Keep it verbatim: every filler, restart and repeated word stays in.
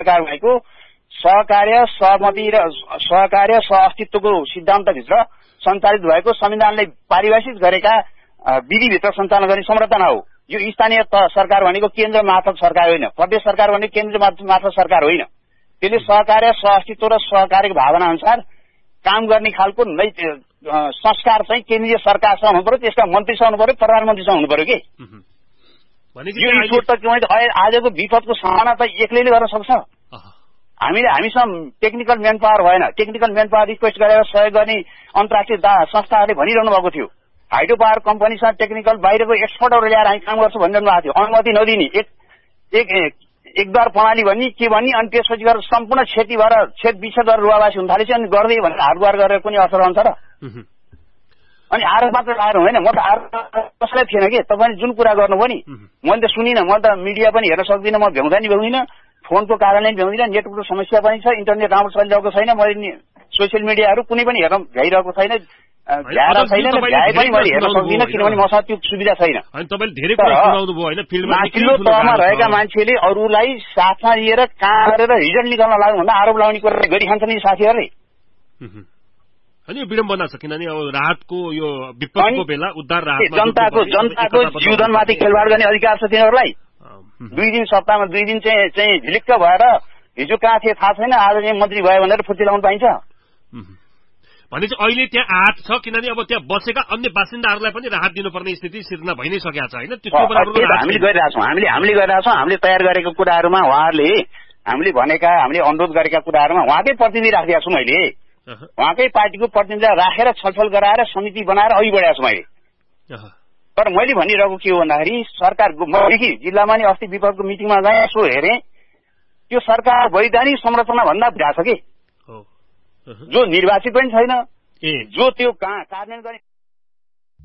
सरकार भएको सहकार्य सहमति र सहकार्य सहअस्तित्वको सिद्धान्तभित्र सञ्चालित भएको संविधानले पारिभाषित गरेका विधिभित्र सञ्चालन गर्ने संरचना हो। यो स्थानीय सरकार भनेको केन्द्र मार्फत सरकार होइन, प्रदेश सरकार भनेको केन्द्र मार्फत सरकार होइन। त्यसले सहकार्य सहअस्तित्व र सहकार्यको भावना अनुसार काम गर्ने खालको नै संस्कार चाहिँ केन्द्रीय सरकारसँग हुनु पर्यो, त्यसका मन्त्रीसँग हुनु पर्यो, प्रधानमन्त्रीसँग हुनु पर्यो कि यो रिपोर्ट त आजको विपदको सामना त एक्लैले गर्न सक्छ। हामीले हामीसँग टेक्निकल म्यान पावर भएन, टेक्निकल म्यान पावर रिक्वेस्ट गरेर सहयोग गर्ने अन्तर्राष्ट्रिय संस्थाहरूले भनिरहनु भएको थियो। हाइड्रो पावर कम्पनीसँग टेक्निकल बाहिरको एक्सपर्टहरू ल्याएर हामी काम गर्छौँ भनिरहनु भएको थियो। अनुमति नदिने एक एक एकद्वार प्रणाली भन्ने के भन्ने अनि त्यसपछि गएर सम्पूर्ण क्षति भएर क्षेत विच्छेद गरेर रुवावासी हुन थालेपछि अनि गर्दै भनेर हातगुहार गरेर कुनै असर रहन्छ र? अनि आरोप मात्र लगाएर होइन, म त आरोप कसैलाई थिएन कि तपाईँले जुन कुरा गर्नुभयो नि मैले त सुनिनँ। म त मिडिया पनि हेर्न सक्दिनँ, म भ्याउँदा नि भ्याउँदिनँ, फोनको कारणले भ्याउँदिनँ, नेटवर्कको समस्या पनि छ, इन्टरनेट राम्रो चलिरहेको छैन, मैले सोसियल मिडियाहरू कुनै पनि हेर्न भ्याइरहेको छैन, भ्याएर छैन, भ्याए पनि मैले हेर्न सक्दिनँ किनभने मसँग त्यो सुविधा छैन। माथिल्लो तहमा रहेका मान्छेले अरूलाई साथमा लिएर काम गरेर रिजल्ट निकाल्न लाग्नु भन्दा आरोप लगाउने कुरा गरिखान्छन् नि साथीहरूले। अनि विडम्बना छ किनभने अब राहतको यो विपदको बेला उद्धार राहत जनताको जनताको जीवनमाथि खेलवाड गर्ने अधिकार छ तिनीहरूलाई। दुई दिन सप्ताहमा दुई दिन चाहिँ चाहिँ झिलिक्क भएर हिजो कहाँ थिए थाहा छैन, आज चाहिँ मन्त्री भयो भनेर फुर्ती लगाउनु पाइन्छ भनेपछि अहिले त्यहाँ आँट छ किनभने अब त्यहाँ बसेका अन्य बासिन्दाहरूलाई पनि राहत दिनुपर्ने स्थिति सिर्जना भइ नै सकेको छ होइन? हामीले गरिरहेका छौँ हामीले हामीले गरिरहेका छौँ हामीले तयार गरेको कुराहरूमा उहाँहरूले हामीले भनेका हामीले अनुरोध गरेका कुराहरूमा उहाँकै प्रतिनिधि राखेका छु मैले, उहाँकै पार्टीको प्रतिनिधिलाई राखेर छलफल गराएर समिति बनाएर अघि बढाएको छु मैले। तर मैले भनिरहेको के हो भन्दाखेरि सरकार कि जिल्लामा नि अस्ति विपदको मिटिङमा गएँ, यसो हेरेँ त्यो सरकार वैधानिक संरचना भन्दा भ्या छ कि जो निर्वाचित पनि छैन, जो त्यो कार्यान्वयन गर्ने